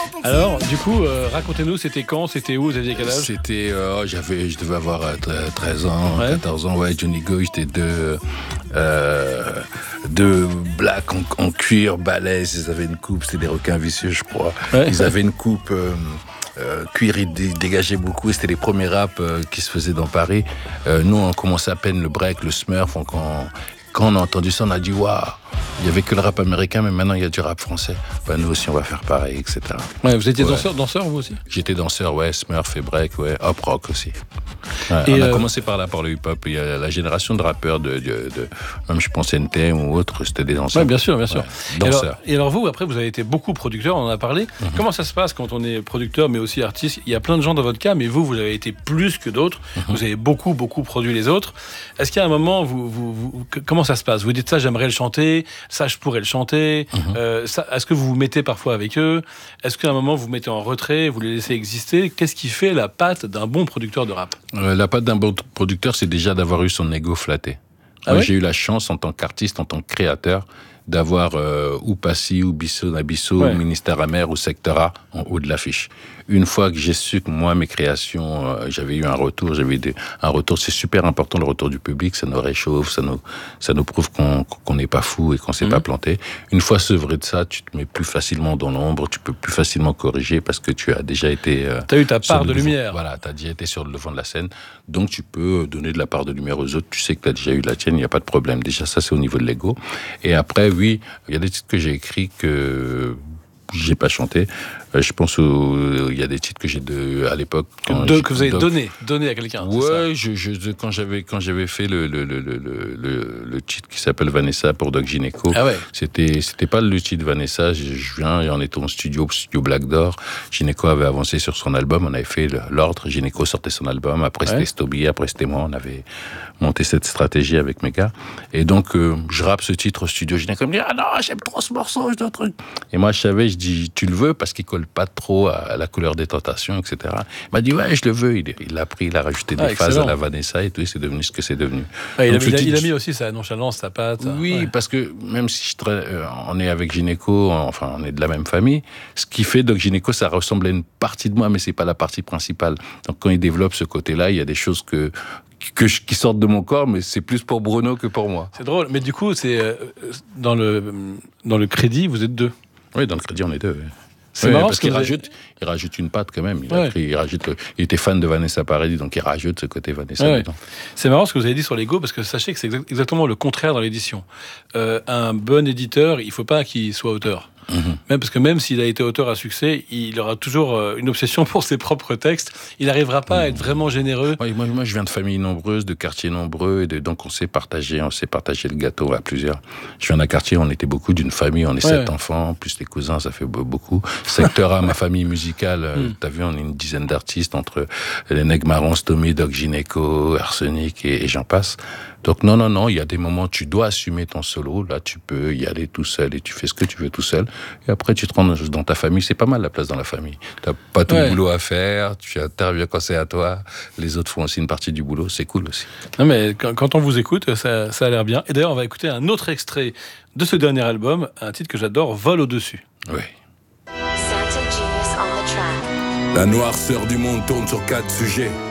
Alors, du coup, racontez-nous, c'était quand, c'était où, vous aviez quel âge? C'était, je devais avoir 13 ans, 14 ans, Johnny Go, j'étais deux blacks en cuir, balèzes, ils avaient une coupe, c'était des requins vicieux, je crois. Ouais. Ils avaient une coupe cuir, ils dégageaient beaucoup, et c'était les premiers raps qui se faisaient dans Paris. Nous, on commençait à peine le break, le smurf, quand on a entendu ça, on a dit waouh, il y avait que le rap américain, mais maintenant il y a du rap français. Ben, nous aussi, on va faire pareil, etc. Ouais, vous étiez danseur, vous aussi? J'étais danseur, smurf et break, hop rock aussi. Ouais, et on a commencé par le hip-hop. Il y a la génération de rappeurs même je pense NTM ou autre, c'était des danseurs. Oui, bien sûr. Ouais, danseurs. Et alors vous, après, vous avez été beaucoup producteur, on en a parlé. Mm-hmm. Comment ça se passe quand on est producteur, mais aussi artiste? Il y a plein de gens dans votre cas, mais vous avez été plus que d'autres. Mm-hmm. Vous avez beaucoup produit les autres. Est-ce qu'il y a un moment, comment ça se passe? Vous dites ça, j'aimerais le chanter, ça, je pourrais le chanter. Mm-hmm. Est-ce que vous vous mettez parfois avec eux? Est-ce qu'à un moment, vous vous mettez en retrait, vous les laissez exister? Qu'est-ce qui fait la patte d'un bon producteur de rap? La patte d'un bon producteur, c'est déjà d'avoir eu son ego flatté. Moi, j'ai eu la chance, en tant qu'artiste, en tant que créateur, d'avoir ou Passy, ou Bissau Nabisso, ou Ministère Amer, ou Secteur A en haut de l'affiche. Une fois que j'ai su que moi, mes créations, j'avais eu un retour, c'est super important, le retour du public, ça nous réchauffe, ça nous prouve qu'on n'est pas fou et qu'on s'est pas planté. Une fois sevré de ça, tu te mets plus facilement dans l'ombre, tu peux plus facilement corriger parce que tu as déjà été... tu as eu ta part de lumière. Voilà, tu as déjà été sur le devant de la scène, donc tu peux donner de la part de lumière aux autres, tu sais que tu as déjà eu la tienne, il n'y a pas de problème. Déjà, ça, c'est au niveau de l'ego. Et après, oui, il y a des titres que j'ai écrits que j'ai pas chanté. Je pense il y a des titres que j'ai à l'époque que vous avez donné à quelqu'un. Ouais, quand j'avais fait le titre qui s'appelle Vanessa pour Doc Gynéco. Ah ouais. C'était pas le titre Vanessa. Je viens et on était au studio Black Door. Gynéco avait avancé sur son album. On avait fait l'ordre. Gynéco sortait son album. Après c'était Stoby. Après c'était moi. On avait monté cette stratégie avec mes gars. Et donc je rappe ce titre au studio. Gynéco me dit non, j'aime trop ce morceau, je dois truc. Et moi je savais, je dis tu le veux parce qu'il colle pas trop à la couleur des tentations, etc. Il m'a dit ouais, je le veux. Il l'a pris, il a rajouté des phases à la Vanessa et tout, et c'est devenu ce que c'est devenu. Ouais, il a mis aussi sa nonchalance, sa patte. Oui, parce que même si on est avec Gynéco, enfin on est de la même famille, ce qui fait Doc Gynéco, ça ressemble à une partie de moi, mais c'est pas la partie principale. Donc quand il développe ce côté-là, il y a des choses qui sortent de mon corps, mais c'est plus pour Bruno que pour moi. C'est drôle, mais du coup, c'est dans le crédit, vous êtes deux. Oui, dans le crédit, on est deux. Oui. C'est marrant parce qu'il rajoute une patte quand même. Il était fan de Vanessa Paradis, donc il rajoute ce côté Vanessa dedans. C'est marrant ce que vous avez dit sur l'ego, parce que sachez que c'est exactement le contraire dans l'édition. Un bon éditeur, il ne faut pas qu'il soit auteur. Même s'il a été auteur à succès, il aura toujours une obsession pour ses propres textes. Il n'arrivera pas à être vraiment généreux. Oui, moi, je viens de familles nombreuses, de quartiers nombreux, et donc on s'est partagé le gâteau à plusieurs. Je viens d'un quartier, on était beaucoup, d'une famille, on est 7 enfants, plus les cousins, ça fait beaucoup. Secteur A, ma famille musicale, t'as vu, on est une dizaine d'artistes entre les Nègres Marrons, Stomy, Doc Gynéco, Arsenic et j'en passe. Donc non, il y a des moments où tu dois assumer ton solo. Là, tu peux y aller tout seul et tu fais ce que tu veux tout seul. Et après, tu te rends dans ta famille. C'est pas mal la place dans la famille. T'as pas tout le boulot à faire. Tu interviens quand c'est à toi. Les autres font aussi une partie du boulot. C'est cool aussi. Non, mais quand on vous écoute, ça a l'air bien. Et d'ailleurs, on va écouter un autre extrait de ce dernier album, un titre que j'adore, Vol au-dessus. Oui. La noirceur du monde tourne sur 4 sujets.